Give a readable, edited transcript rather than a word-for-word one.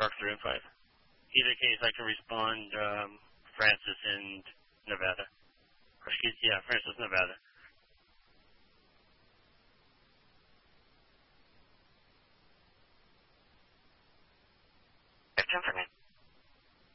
Park 3 and 5. Either case, I can respond Francis in Nevada. Francis, Nevada.